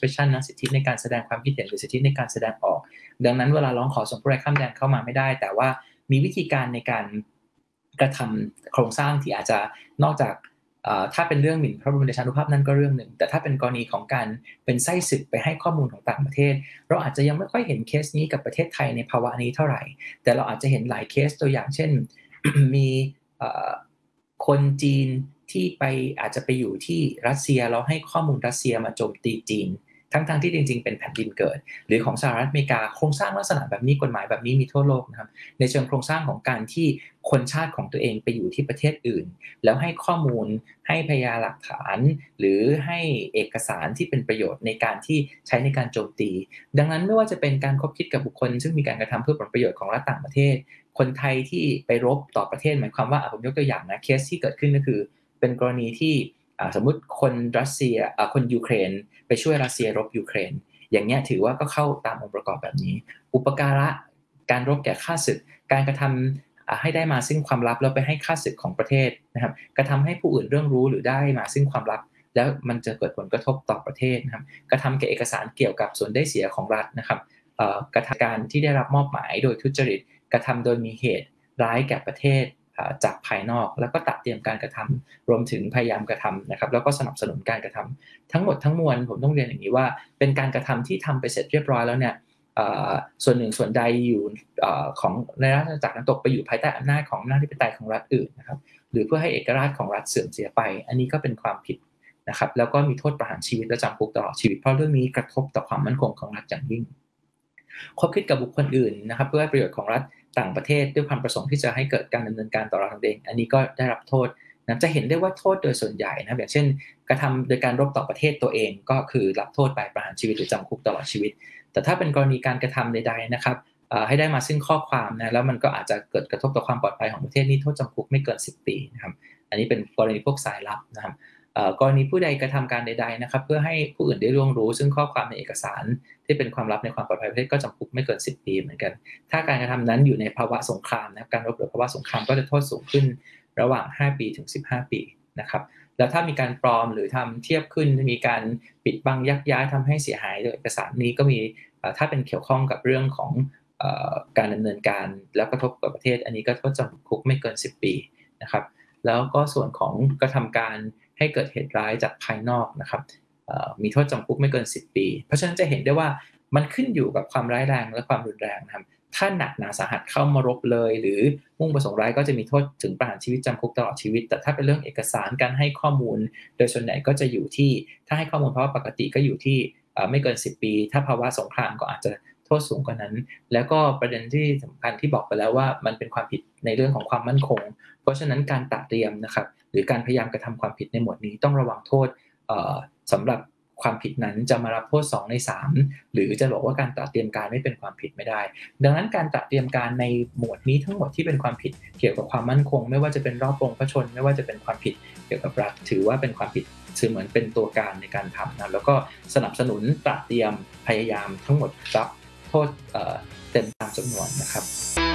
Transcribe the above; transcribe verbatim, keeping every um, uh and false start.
expression นะสิทธิในการแสดงความคิดเห็นหรือสิทธิในการแสดงออกดังนั้นเวลาร้องขอส่งผู้ร้ายข้ามแดนเข้ามาไม่ได้แต่ว่ามีวิธีการในการกระทำโครงสร้างที่อาจจะนอกจากถ้าเป็นเรื่องหมิ่นพระบรมเดชานุภาพนั่นก็เรื่องหนึ่งแต่ถ้าเป็นกรณีของการเป็นไส้ศึกไปให้ข้อมูลของต่างประเทศเราอาจจะยังไม่ค่อยเห็นเคสนี้กับประเทศไทยในภาวะนี้เท่าไหร่แต่เราอาจจะเห็นหลายเคสตัวอย่างเช่น มีคนจีนที่ไปอาจจะไปอยู่ที่รัสเซียแล้วให้ข้อมูลรัสเซียมาโจมตีจีนทั้งๆที่จริงๆเป็นแผ่นดินเกิดหรือของสหรัฐอเมริกาโครงสร้างลักษณะแบบนี้กฎหมายแบบนี้มีทั่วโลกนะครับในเชิงโครงสร้างของการที่คนชาติของตัวเองไปอยู่ที่ประเทศอื่นแล้วให้ข้อมูลให้พยานหลักฐานหรือให้เอกสารที่เป็นประโยชน์ในการที่ใช้ในการโจมตีดังนั้นไม่ว่าจะเป็นการคบคิดกับบุคคลซึ่งมีการกระทำเพื่อผลประโยชน์ของรัฐต่างประเทศคนไทยที่ไปรบต่อประเทศหมายความว่าผมยกตัวอย่างนะเคสที่เกิดขึ้นก็คือเป็นกรณีที่สมมุติคนรัสเซียคนยูเครนไปช่วยรัสเซียรบยูเครนอย่างเงี้ยถือว่าก็เข้าตามองค์ประกอบแบบนี้อุปการะการรบแก่ข้าศึกการกระทำให้ได้มาซึ่งความลับแล้วไปให้ข้าศึกของประเทศนะครับกระทำให้ผู้อื่นเรื่องรู้หรือได้มาซึ่งความลับแล้วมันจะเกิดผลกระทบต่อประเทศนะครับกระทำแก่เอกสารเกี่ยวกับส่วนได้เสียของรัฐนะครับกระทำการที่ได้รับมอบหมายโดยทุจริตกระทำโดยมีเหตุร้ายแก่ประเทศจากภายนอกแล้วก็ตัดเตรียมการกระทำรวมถึงพยายามกระทำนะครับแล้วก็สนับสนุนการกระทำทั้งหมดทั้งมวลผมต้องเรียนอย่างนี้ว่าเป็นการกระทำที่ทำไปเสร็จเรียบร้อยแล้วเนี่ยส่วนหนึ่งส่วนใดอยู่ของในราชอาณาจักรนั้นตกไปอยู่ภายใต้อำนาจของอำนาจอธิปไตยของรัฐอื่นนะครับหรือเพื่อให้เอกราชของรัฐเสื่อมเสียไปอันนี้ก็เป็นความผิดนะครับแล้วก็มีโทษประหารชีวิตและจำคุกตลอดชีวิตเพราะเรื่องนี้กระทบต่อความมั่นคงของรัฐอย่างยิ่งคบคิดกับบุคคลอื่นนะครับเพื่อให้ประโยชน์ของรัฐต่างประเทศด้วยความประสงค์ที่จะให้เกิดการดำเนินการต่อรัฐเองอันนี้ก็ได้รับโทษนะจะเห็นได้ว่าโทษโดยส่วนใหญ่นะอย่างเช่นกระทำโดยการรบต่อประเทศตัวเองก็คือรับโทษไปประหารชีวิตหรือจำคุกตลอดชีวิตแต่ถ้าเป็นกรณีการกระทำใดๆนะครับให้ได้มาซึ่งข้อความนะแล้วมันก็อาจจะเกิดกระทบต่อความปลอดภัยของประเทศนี่โทษจำคุกไม่เกินสิบปีนะครับอันนี้เป็นกรณีพวกสายลับนะครับกรณีผู้ใดกระทำการใดๆนะครับเพื่อให้ผู้อื่นได้ล่วงรู้ซึ่งข้อความในเอกสารที่เป็นความลับในความปลอดภัยประเทศก็จำคุกไม่เกินสิบปีเหมือนกันถ้าการกระทำนั้นอยู่ในภาวะสงครามนะครับการรบหรือภาวะสงครามก็จะโทษสูงขึ้นระหว่างห้าปีถึงสิบห้าปีนะครับแล้วถ้ามีการปลอมหรือทำเทียบขึ้นมีการปิดบังยักย้ายทำให้เสียหายโดยเอกสารนี้ก็มีถ้าเป็นเกี่ยวข้องกับเรื่องของการดำเนินการแล้วกระทบกับประเทศอันนี้ก็โทษจำคุกไม่เกินสิบปีนะครับแล้วก็ส่วนของกระทำการให้เกิดเหตุร้ายจากภายนอกนะครับมีโทษจำคุกไม่เกินสิบปีเพราะฉะนั้นจะเห็นได้ว่ามันขึ้นอยู่กับความร้ายแรงและความรุนแรงนะครับถ้าหนักหนาสาหัสเข้ามารบเลยหรือมุ่งประสงค์ร้ายก็จะมีโทษถึงประหารชีวิตจำคุกตลอดชีวิตแต่ถ้าเป็นเรื่องเอกสารการให้ข้อมูลโดยส่วนใหญ่ก็จะอยู่ที่ถ้าให้ข้อมูลเพราะว่าปกติก็อยู่ที่ไม่เกินสิบปีถ้าภาวะสงครามก็อาจจะโทษสูงกว่านั้นแล้วก็ประเด็นที่สำคัญที่บอกไปแล้วว่ามันเป็นความผิดในเรื่องของความมั่นคงเพราะฉะนั้นการตัดเตรียมนะครับหรือการพยายามกระทำความผิดในหมวดนี้ต้องระวังโทษสำหรับความผิดนั้นจะมารับโทษสองในสามหรือจะบอกว่าการตระเตรียมการไม่เป็นความผิดไม่ได้ดังนั้นการตระเตรียมการในหมวดนี้ทั้งหมดที่เป็นความผิดเกี่ยวกับความมั่นคงไม่ว่าจะเป็นรอบปรงพระชนไม่ว่าจะเป็นความผิดเกี่ยวกับรัฐถือว่าเป็นความผิดถือเหมือนเป็นตัวการในการทำนะแล้วก็สนับสนุนตระเตรียมพยายามทั้งหมดรับโทษเต็มตามจำนวนนะครับ